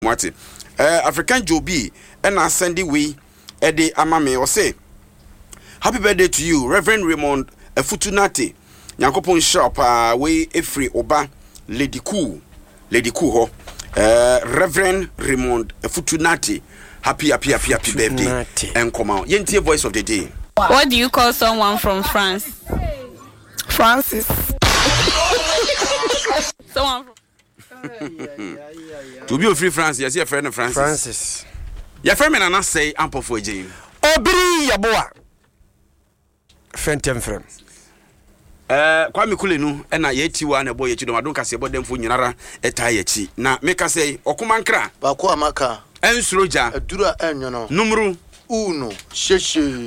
Mwati. African Joby and I send the way Eddie Amame or say happy birthday to you, Reverend Raymond Efutunate. Yankopon shop way Efri Oba Lady Cool ho. Reverend Raymond Efutunate. Happy birthday and come out. Yentie voice of the day. What do you call someone from France? Francis. Someone from To be a free France, yes, your friend Francis. Your friend and I say ample for Jane. Obri Yaboa. Fentem frem. Kwame Kulenu and I yet you and a boy you know I don't say about them for Yanara etayechi. Na make us say Okumankra. Bakwa Maka. Ensroja. Dura enyono. Numru. Uno. Sheshe.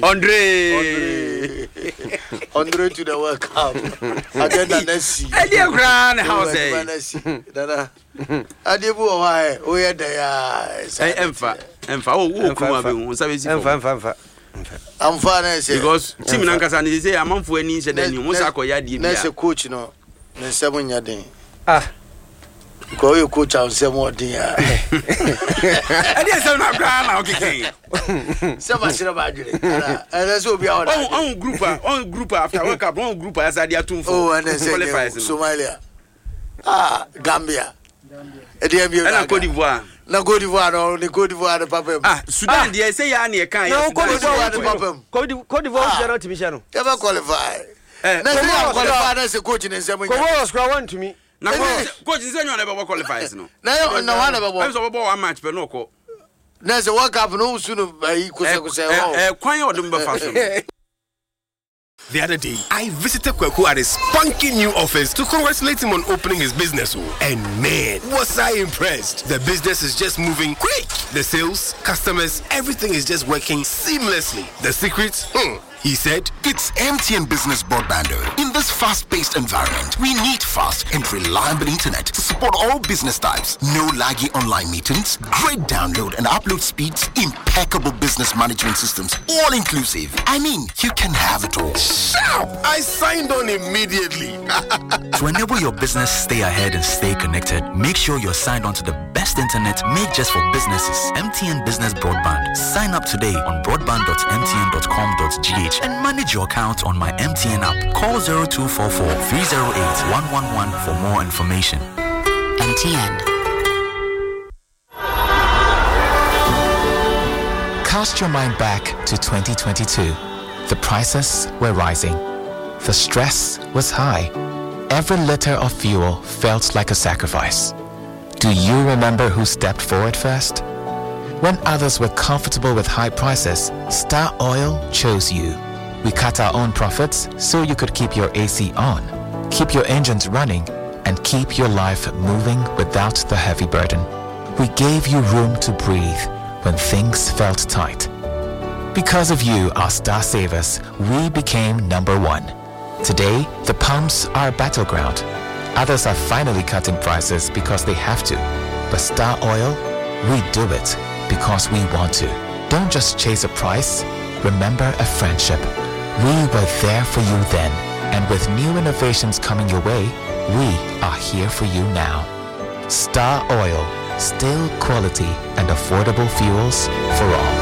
Andre to the World Cup. Agenda Nessie. Edia grand house. Dada. Adibu why? Oh yeah, they are. Emfa. Oh, come on. Emfa. I'm fine. Because Tim Nankasa is a month for any said you must acquire yadi. Next coach, no. Next 7 year day. Call your coach out 7 more day. I didn't say not grand. Okay. So much about you. And that's what we are on group after World Cup, one group as I did 2 4. Oh, and then Somalia. Gambia. And Cote d'Ivoire. Na Cote d'Ivoire, only Cote d'Ivoire, the Papa. Sudan, they say Yanni can't. No, Cote d'Ivoire, not to be channel. Never qualify. Never qualify as a coach in 7 years. One to me. Now, coach is never qualifies. No, no one about one match, but no co. There's a World Cup no sooner by quiet number fast. The other day, I visited Kweku at his spunky new office to congratulate him on opening his business. And man, was I impressed. The business is just moving quick. The sales, customers, everything is just working seamlessly. The secret? He said, it's MTN Business Broadband. In this fast-paced environment, we need fast and reliable internet to support all business types. No laggy online meetings, great download and upload speeds, impeccable business management systems, all inclusive. I mean, you can have it all. Sharp! I signed on immediately. To enable your business stay ahead and stay connected, make sure you're signed on to the best internet made just for businesses. MTN Business Broadband. Sign up today on broadband.mtn.com.gh and manage your account on my MTN app. Call 0244 308 111 for more information. MTN. Cast your mind back to 2022. The prices were rising. The stress was high. Every liter of fuel felt like a sacrifice. Do you remember who stepped forward first? When others were comfortable with high prices, Star Oil chose you. We cut our own profits so you could keep your AC on, keep your engines running, and keep your life moving without the heavy burden. We gave you room to breathe when things felt tight. Because of you, our Star Savers, we became #1. Today, the pumps are a battleground. Others are finally cutting prices because they have to. But Star Oil, we do it because we want to. Don't just chase a price, remember a friendship. We were there for you then, and with new innovations coming your way, we are here for you now. Star Oil, still quality and affordable fuels for all.